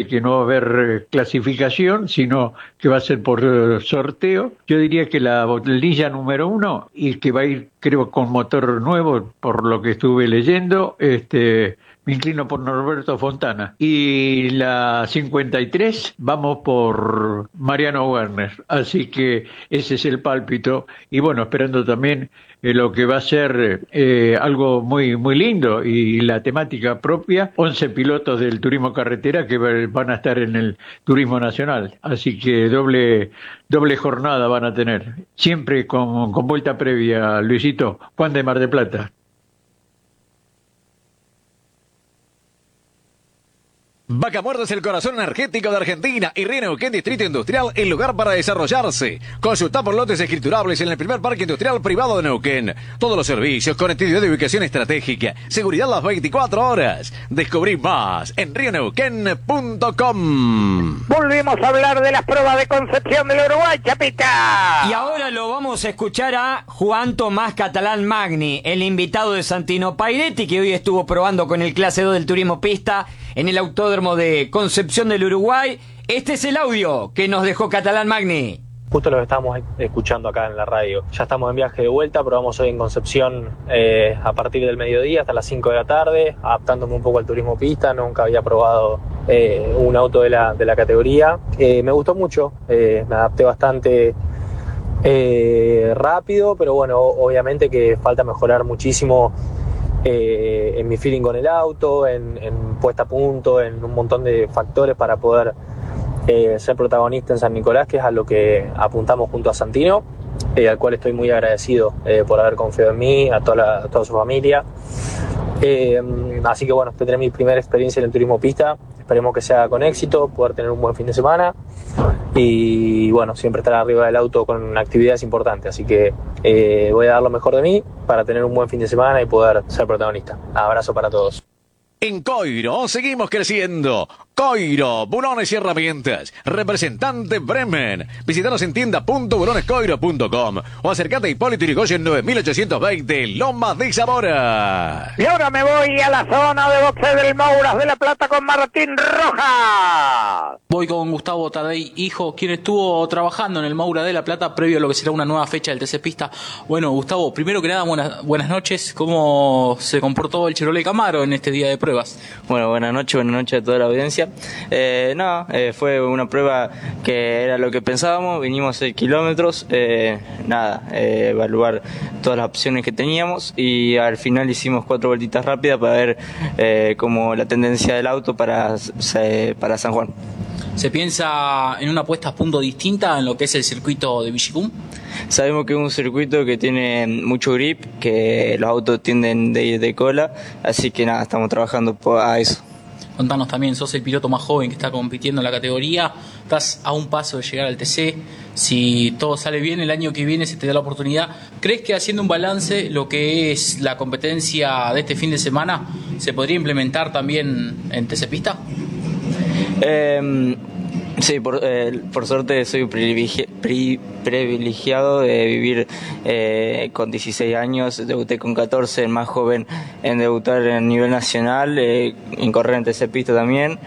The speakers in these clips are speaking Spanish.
de que no va a haber clasificación, sino que va a ser por sorteo. Yo diría que la bolilla número 1, y que va a ir, creo, con motor nuevo, por lo que estuve leyendo, me inclino por Norberto Fontana. Y la 53, vamos por Mariano Werner. Así que ese es el pálpito. Y bueno, esperando también lo que va a ser algo muy muy lindo y la temática propia, 11 pilotos del turismo carretera que van a estar en el turismo nacional, así que doble jornada van a tener, siempre con vuelta previa. Luisito, Juan de Mar del Plata. Vaca Muerta es el corazón energético de Argentina y Río Neuquén Distrito Industrial, el lugar para desarrollarse. Consulta por lotes escriturables en el primer parque industrial privado de Neuquén. Todos los servicios, conectividad de ubicación estratégica, seguridad las 24 horas. Descubrí más en rioneuquén.com. Volvemos a hablar de las pruebas de Concepción del Uruguay, Chapita. Y ahora lo vamos a escuchar a Juan Tomás Catalán Magni, el invitado de Santino Pairetti, que hoy estuvo probando con el Clase 2 del Turismo Pista en el Autódromo de Concepción del Uruguay. Este es el audio que nos dejó Catalán Magni. Justo lo que estábamos escuchando acá en la radio. Ya estamos en viaje de vuelta, probamos hoy en Concepción a partir del mediodía hasta las 5 de la tarde, adaptándome un poco al turismo pista. Nunca había probado un auto de la categoría. Me gustó mucho, me adapté bastante rápido, pero bueno, obviamente que falta mejorar muchísimo en mi feeling con el auto, en puesta a punto, en un montón de factores para poder ser protagonista en San Nicolás, que es a lo que apuntamos junto a Santino, al cual estoy muy agradecido por haber confiado en mí, a toda su familia. Así que bueno, tendré mi primera experiencia en el turismo pista. Esperemos que sea con éxito, poder tener un buen fin de semana y bueno, siempre estar arriba del auto con actividades importantes. Así que voy a dar lo mejor de mí para tener un buen fin de semana y poder ser protagonista. Abrazo para todos. En Coiro seguimos creciendo. Coiro, bulones y herramientas. Representante Bremen. Visítanos en tienda.bulonescoiro.com o acércate a Hipólito Yrigoyen 9820, Lomas de Zamora. Y ahora me voy a la zona de boxeo del Mouras de la Plata con Martín Rojas. Voy con Gustavo Tadei, hijo, quien estuvo trabajando en el Moura de la Plata previo a lo que será una nueva fecha del TC Pista. Bueno, Gustavo, primero que nada, buenas noches. ¿Cómo se comportó el Chevrolet Camaro en este día de pruebas? Bueno, buenas noches a toda la audiencia. Fue una prueba que era lo que pensábamos, vinimos 6 kilómetros, evaluar todas las opciones que teníamos y al final hicimos 4 vueltitas rápidas para ver como la tendencia del auto para San Juan. ¿Se piensa en una puesta a punto distinta en lo que es el circuito de Villicum? Sabemos que es un circuito que tiene mucho grip, que los autos tienden de ir de cola, así que nada, estamos trabajando a eso. Contanos también, sos el piloto más joven que está compitiendo en la categoría, estás a un paso de llegar al TC, si todo sale bien el año que viene se te da la oportunidad. ¿Crees que haciendo un balance lo que es la competencia de este fin de semana se podría implementar también en TC Pista? Sí, por suerte soy privilegiado de vivir con 16 años, debuté con 14, el más joven en debutar a nivel nacional, en correr en TC Pista también.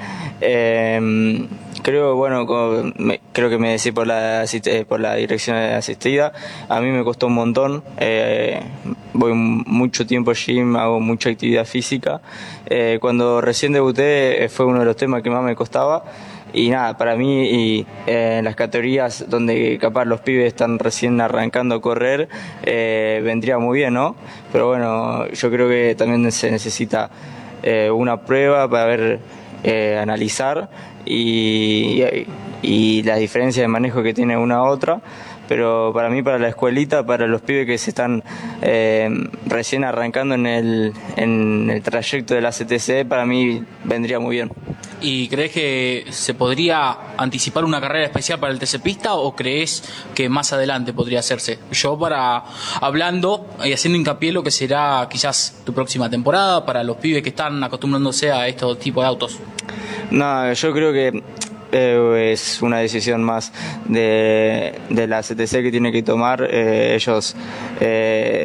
Creo que me decí por la dirección asistida. A mí me costó un montón, voy mucho tiempo al gym, hago mucha actividad física. Cuando recién debuté fue uno de los temas que más me costaba. Y nada, para mí y en las categorías donde capaz los pibes están recién arrancando a correr, vendría muy bien, ¿no? Pero bueno, yo creo que también se necesita una prueba para ver, analizar y la diferencia de manejo que tiene una a otra. Pero para mí, para la escuelita, para los pibes que se están recién arrancando en el trayecto de la CTC, para mí vendría muy bien. ¿Y crees que se podría anticipar una carrera especial para el TC Pista o crees que más adelante podría hacerse? Yo hablando y haciendo hincapié en lo que será quizás tu próxima temporada para los pibes que están acostumbrándose a estos tipos de autos. No, yo creo que es una decisión más de la CTC que tiene que tomar. Ellos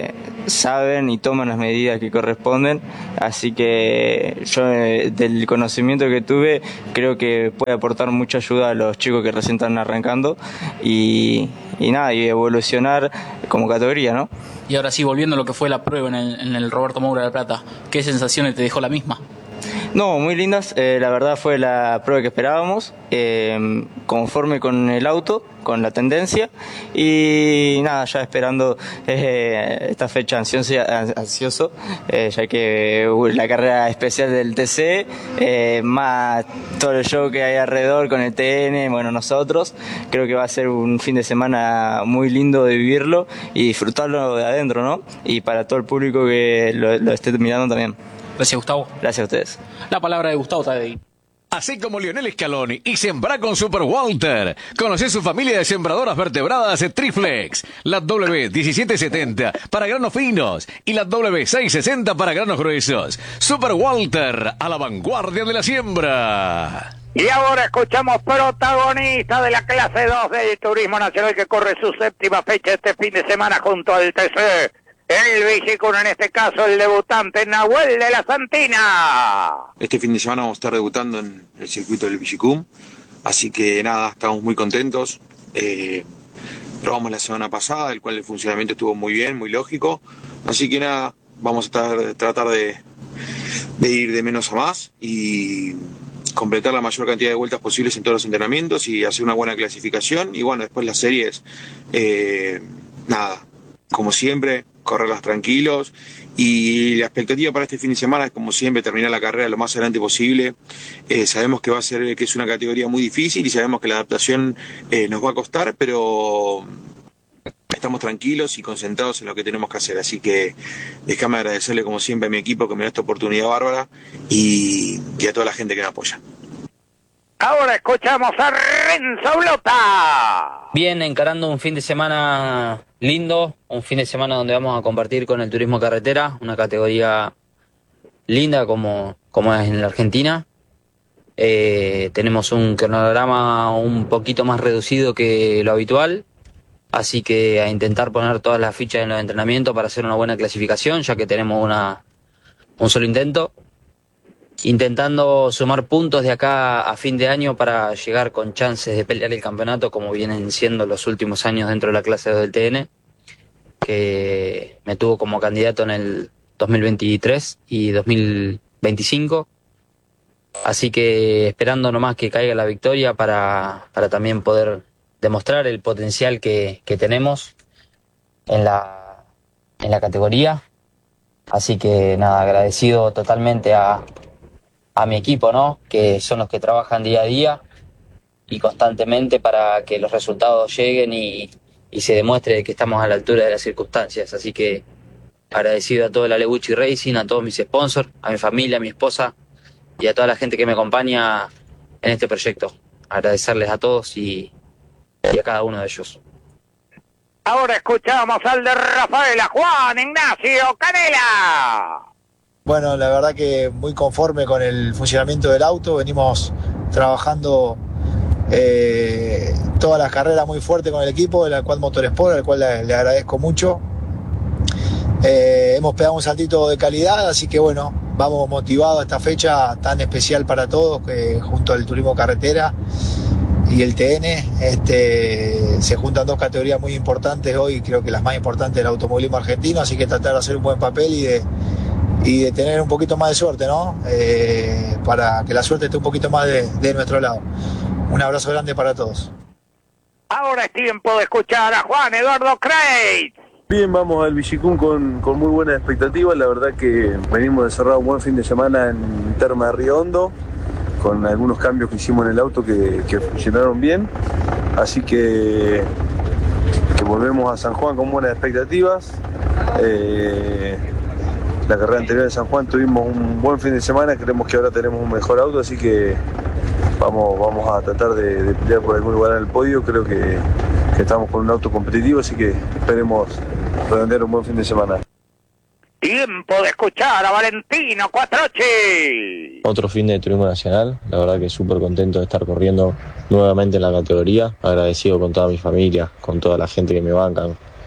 saben y toman las medidas que corresponden, así que yo del conocimiento que tuve creo que puede aportar mucha ayuda a los chicos que recién están arrancando y evolucionar como categoría, ¿no? Y ahora sí, volviendo a lo que fue la prueba en el Roberto Moura de La Plata, ¿qué sensaciones te dejó la misma? No, muy lindas, la verdad fue la prueba que esperábamos, conforme con el auto, con la tendencia y nada, ya esperando esta fecha ansioso, ya que la carrera especial del TC, más todo el show que hay alrededor con el TN, bueno, nosotros, creo que va a ser un fin de semana muy lindo de vivirlo y disfrutarlo de adentro, ¿no? Y para todo el público que lo esté mirando también. Gracias, Gustavo. Gracias a ustedes. La palabra de Gustavo Tadei. Así como Lionel Scaloni y sembra con Super Walter. Conoce su familia de sembradoras vertebradas Triflex. La W1770 para granos finos y la W660 para granos gruesos. Super Walter, a la vanguardia de la siembra. Y ahora escuchamos protagonista de la clase 2 del Turismo Nacional que corre su séptima fecha este fin de semana junto al TC. El Vigicún, en este caso el debutante Nahuel de la Santina. Este fin de semana vamos a estar debutando en el circuito del Vigicún, así que nada, estamos muy contentos. Probamos la semana pasada, el cual el funcionamiento estuvo muy bien, muy lógico, así que nada, vamos a tratar de ir de menos a más y completar la mayor cantidad de vueltas posibles en todos los entrenamientos y hacer una buena clasificación. Y bueno, después las series, nada, como siempre, correrlas tranquilos, y la expectativa para este fin de semana es, como siempre, terminar la carrera lo más adelante posible. Sabemos que es una categoría muy difícil y sabemos que la adaptación nos va a costar, pero estamos tranquilos y concentrados en lo que tenemos que hacer, así que déjame agradecerle como siempre a mi equipo que me da esta oportunidad bárbara y a toda la gente que me apoya. Ahora escuchamos a Renzo Blota. Bien, encarando un fin de semana lindo, un fin de semana donde vamos a compartir con el turismo carretera, una categoría linda como es en la Argentina. Tenemos un cronograma un poquito más reducido que lo habitual, así que a intentar poner todas las fichas en los entrenamientos para hacer una buena clasificación, ya que tenemos un solo intento. Intentando sumar puntos de acá a fin de año para llegar con chances de pelear el campeonato como vienen siendo los últimos años dentro de la clase 2 del TN, que me tuvo como candidato en el 2023 y 2025. Así que esperando nomás que caiga la victoria para también poder demostrar el potencial que tenemos en la categoría. Así que nada, agradecido totalmente a mi equipo, ¿no? Que son los que trabajan día a día y constantemente para que los resultados lleguen y se demuestre que estamos a la altura de las circunstancias. Así que agradecido a todo el Aleguchi Racing, a todos mis sponsors, a mi familia, a mi esposa y a toda la gente que me acompaña en este proyecto. Agradecerles a todos y a cada uno de ellos. Ahora escuchamos al de Rafaela, Juan Ignacio Canela. Bueno, la verdad que muy conforme con el funcionamiento del auto, venimos trabajando todas las carreras muy fuerte con el equipo, el Quad Motorsport, al cual le agradezco mucho. Hemos pegado un saltito de calidad, así que bueno, vamos motivados a esta fecha tan especial para todos, que junto al turismo carretera y el TN se juntan dos categorías muy importantes hoy, creo que las más importantes del automovilismo argentino, así que tratar de hacer un buen papel y de tener un poquito más de suerte, ¿no? Para que la suerte esté un poquito más de nuestro lado. Un abrazo grande para todos. Ahora es tiempo de escuchar a Juan Eduardo Kreitz. Bien, vamos al Vigicún con muy buenas expectativas. La verdad que venimos de cerrar un buen fin de semana en Terma de Río Hondo, con algunos cambios que hicimos en el auto que funcionaron bien. Así que volvemos a San Juan con buenas expectativas. La carrera anterior de San Juan tuvimos un buen fin de semana, creemos que ahora tenemos un mejor auto, así que vamos a tratar de pelear por algún lugar en el podio. Creo que estamos con un auto competitivo, así que esperemos redondear un buen fin de semana. Tiempo de escuchar a Valentino Quattrochi. Otro fin de turismo nacional, la verdad que súper contento de estar corriendo nuevamente en la categoría, agradecido con toda mi familia, con toda la gente que me bancan,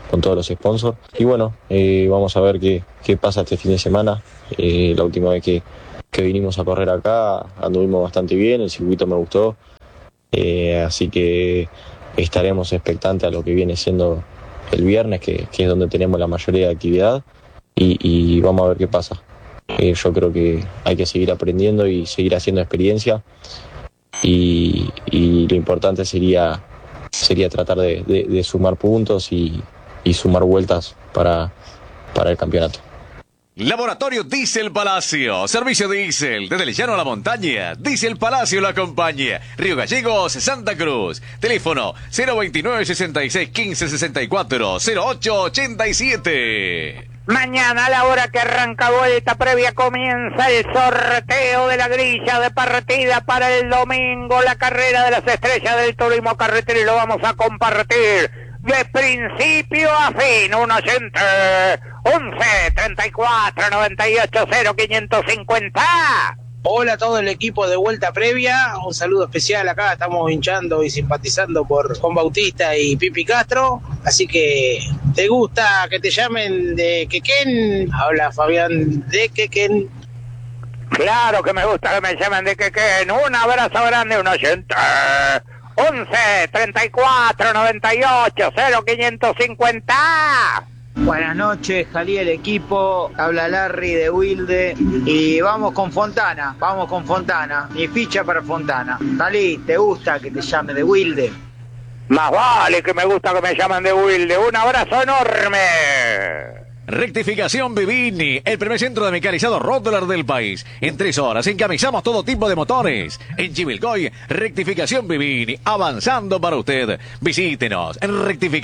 todos los sponsors. Y bueno, vamos a ver qué pasa este fin de semana. La última vez que vinimos a correr acá anduvimos bastante bien, el circuito me gustó, así que estaremos expectantes a lo que viene siendo el viernes, que es donde tenemos la mayoría de actividad, y vamos a ver qué pasa. Yo creo que hay que seguir aprendiendo y seguir haciendo experiencia, y lo importante sería tratar de sumar puntos y sumar vueltas para el campeonato. Laboratorio Diesel Palacio, servicio diésel, desde el llano a la montaña. Diesel Palacio lo acompaña. Río Gallegos, Santa Cruz. Teléfono 029 66 15 64 08 87. Mañana, a la hora que arranca vuelta previa, comienza el sorteo de la grilla de partida para el domingo, la carrera de las estrellas del turismo carretero, y lo vamos a compartir de principio a fin. Un oyente, 11 34 98 0 550. Hola a todo el equipo de Vuelta Previa, un saludo especial acá, estamos hinchando y simpatizando por Juan Bautista y Pipi Castro, así que ¿te gusta que te llamen de Quequén? Habla Fabián de Quequén. Claro que me gusta que me llamen de Quequén. Un abrazo grande, un oyente, 11 34 98 0 550. Buenas noches, Jalí, el equipo, habla Larry de Wilde y vamos con Fontana, mi ficha para Fontana. Jalí, ¿te gusta que te llame de Wilde? Más vale que me gusta que me llamen de Wilde. Un abrazo enorme. Rectificación Vivini, el primer centro de mecanizado Rottler del país. En 3 horas encamisamos todo tipo de motores. En Chivilcoy, Rectificación Vivini, avanzando para usted. Visítenos en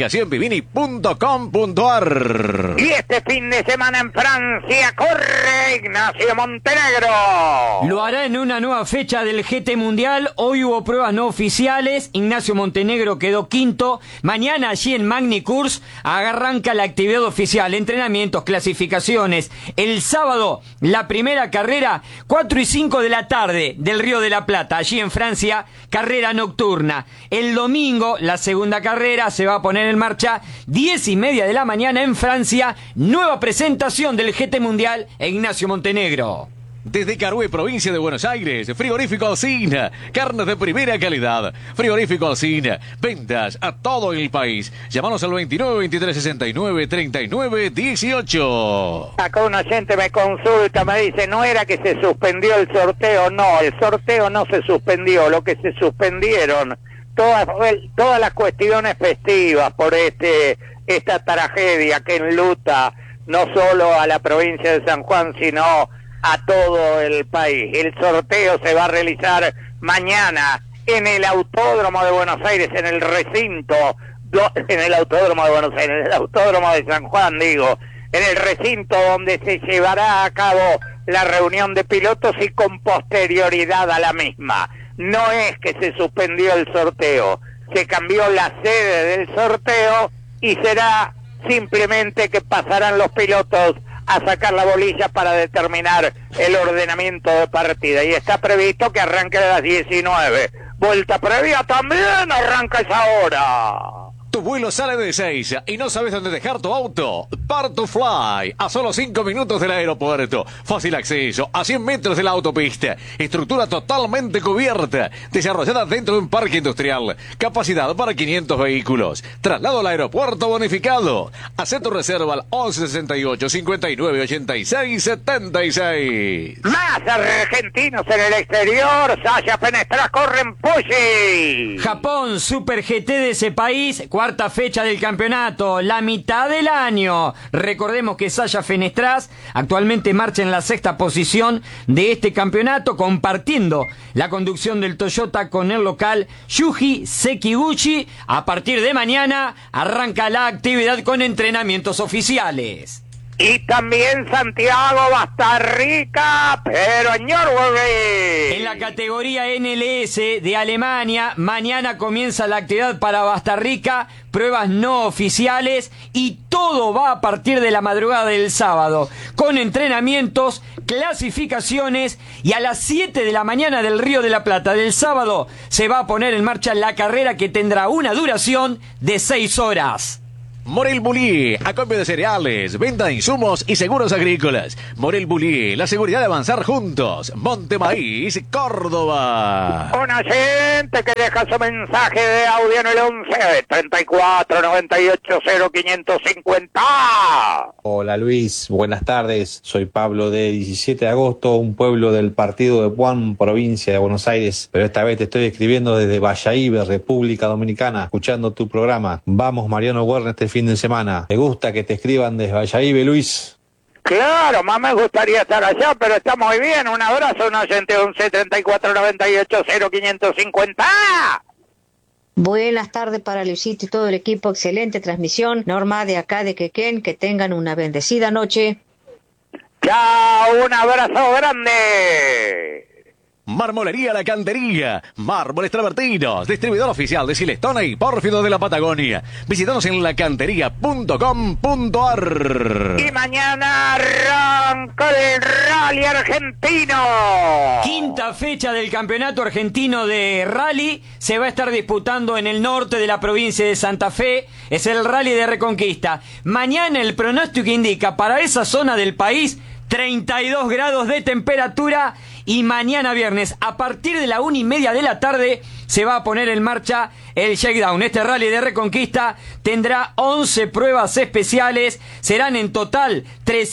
rectificacionvivini.com.ar. Y este fin de semana en Francia corre Ignacio Montenegro. Lo hará en una nueva fecha del GT Mundial. Hoy hubo pruebas no oficiales. Ignacio Montenegro quedó quinto. Mañana allí en Magny Cours arranca la actividad oficial. Entrenamientos, clasificaciones. El sábado, la primera carrera, 4 y 5 de la tarde del Río de la Plata, allí en Francia, carrera nocturna. El domingo, la segunda carrera se va a poner en marcha, 10:30 de la mañana en Francia, nueva presentación del GT Mundial e Ignacio Montenegro. Desde Carué, provincia de Buenos Aires, Frigorífico Alsina, carnes de primera calidad. Frigorífico Alsina, ventas a todo el país. Llámanos al 29 23 69 39 18. Acá un oyente me consulta, me dice, ¿no era que se suspendió el sorteo? No, el sorteo no se suspendió, lo que se suspendieron todas las cuestiones festivas por esta tragedia que enluta no solo a la provincia de San Juan, sino a todo el país. El sorteo se va a realizar mañana en el Autódromo de Buenos Aires, en el recinto, en el Autódromo de Buenos Aires, en el Autódromo de San Juan, digo, en el recinto donde se llevará a cabo la reunión de pilotos y con posterioridad a la misma. No es que se suspendió el sorteo, se cambió la sede del sorteo y será simplemente que pasarán los pilotos a sacar la bolilla para determinar el ordenamiento de partida, y está previsto que arranque a las 19. Vuelta previa también arranca esa hora. Tu vuelo sale de Ezeiza y no sabes dónde dejar tu auto. Part2Fly, a solo 5 minutos del aeropuerto. Fácil acceso, a 100 metros de la autopista. Estructura totalmente cubierta, desarrollada dentro de un parque industrial. Capacidad para 500 vehículos. Traslado al aeropuerto bonificado. Haz tu reserva al 11 68 59 86 76. Más argentinos en el exterior. Sasha Fenestras corre en Pushi. Japón, Super GT de ese país. Cuarta fecha del campeonato, la mitad del año. Recordemos que Sasha Fenestras actualmente marcha en la 6ª posición de este campeonato, compartiendo la conducción del Toyota con el local Yuji Sekiguchi. A partir de mañana arranca la actividad con entrenamientos oficiales. Y también Santiago Bastarrica, pero en Nürburgring. En la categoría NLS de Alemania, mañana comienza la actividad para Bastarrica, pruebas no oficiales y todo va a partir de la madrugada del sábado, con entrenamientos, clasificaciones, y a las 7 de la mañana del Río de la Plata del sábado se va a poner en marcha la carrera que tendrá una duración de 6 horas. Morel Bullier, acopio de cereales, venta de insumos y seguros agrícolas. Morel Bullier, la seguridad de avanzar juntos. Montemaíz, Córdoba. Un oyente que deja su mensaje de audio en el 11 34 98 0550. Hola Luis, buenas tardes. Soy Pablo de 17 de agosto, un pueblo del partido de Puan, provincia de Buenos Aires. Pero esta vez te estoy escribiendo desde Bayahibe, República Dominicana, escuchando tu programa. Vamos Mariano Werner este fin de semana. Me gusta que te escriban desde Bayahibe, Luis. Claro, más me gustaría estar allá, pero está muy bien. Un abrazo, un oyente 11 34 98 0550. Buenas tardes para Luisito y todo el equipo, excelente transmisión. Norma de acá de Quequén, que tengan una bendecida noche. Chao, un abrazo grande. Marmolería La Cantería, mármoles travertinos, distribuidor oficial de Silestona y Pórfido de la Patagonia. Visítanos en lacantería.com.ar. Y mañana arranca el Rally Argentino. Quinta fecha del Campeonato Argentino de Rally se va a estar disputando en el norte de la provincia de Santa Fe. Es el Rally de Reconquista. Mañana el pronóstico indica para esa zona del país 32 grados de temperatura. Y mañana viernes, a partir de la 1:30 de la tarde, se va a poner en marcha el Shakedown. Este Rally de Reconquista tendrá 11 pruebas especiales. Serán en total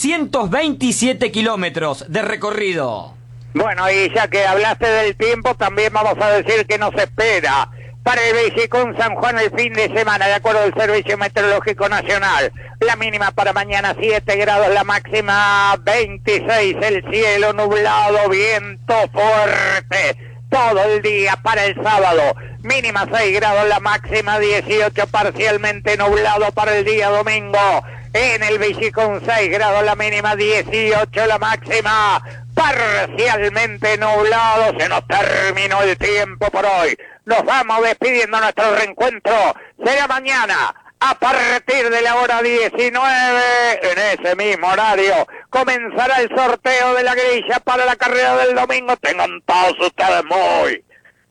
327 kilómetros de recorrido. Bueno, y ya que hablaste del tiempo, también vamos a decir que nos espera para el Vigicún San Juan el fin de semana, de acuerdo al Servicio Meteorológico Nacional. La mínima para mañana 7 grados, la máxima 26, el cielo nublado, viento fuerte todo el día para el sábado. Mínima 6 grados, la máxima 18, parcialmente nublado para el día domingo. En el Vigicún 6 grados, la mínima 18, la máxima parcialmente nublado. Se nos terminó el tiempo por hoy. Nos vamos despidiendo. Nuestro reencuentro será mañana a partir de la hora 19. En ese mismo horario comenzará el sorteo de la grilla para la carrera del domingo. Tengan todos ustedes muy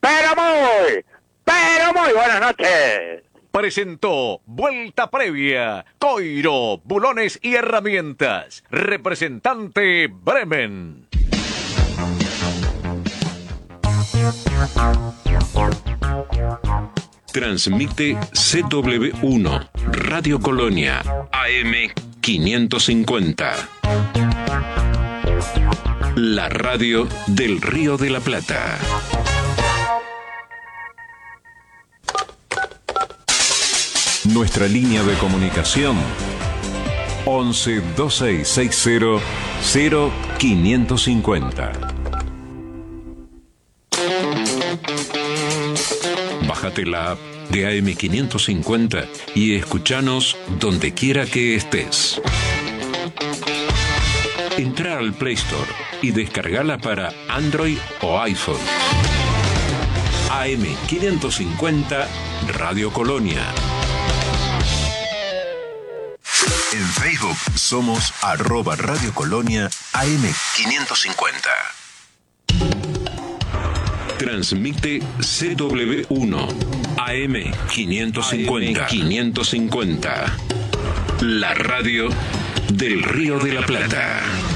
buenas noches. Presentó Vuelta Previa, Coiro, Bulones y Herramientas. Representante Bremen. Transmite CW1, Radio Colonia, AM 550. La radio del Río de la Plata. Nuestra línea de comunicación 11 2660 0550. Bájate la app de AM550 y escuchanos donde quiera que estés. Entra al Play Store y descargala para Android o iPhone. AM550 Radio Colonia. En Facebook somos @Radio Colonia AM550. Transmite CW1 AM550. 550. La radio del Río de la Plata.